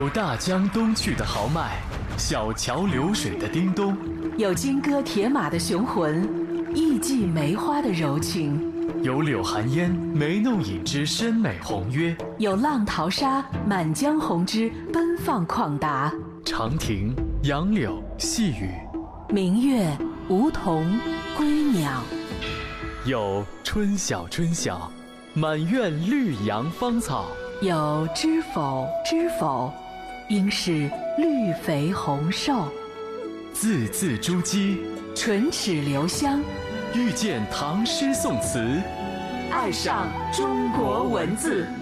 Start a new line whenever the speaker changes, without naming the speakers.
有大江东去的豪迈，小桥流水的叮咚；
有金戈铁马的雄浑，艺伎梅花的柔情；
有柳寒烟眉弄影之深美宏约；
有浪淘沙满江红之奔放旷达。
长亭、杨柳、细雨，
明月、梧桐、归鸟。
有春晓春晓，满院绿杨芳草；
有知否知否，应是绿肥红瘦。
字字珠玑，
唇齿留香，
遇见唐诗宋词，
爱上中国文字。